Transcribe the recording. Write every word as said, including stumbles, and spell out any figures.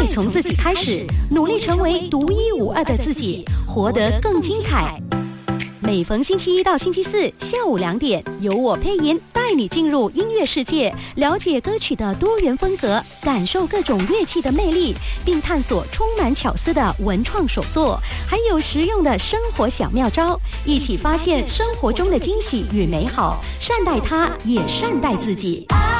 爱从自己开始，努力成为独一无二的自己，活得更精彩。每逢星期一到星期四下午两点，由我配音带你进入音乐世界，了解歌曲的多元风格，感受各种乐器的魅力，并探索充满巧思的文创手作，还有实用的生活小妙招，一起发现生活中的惊喜与美好，善待它，也善待自己。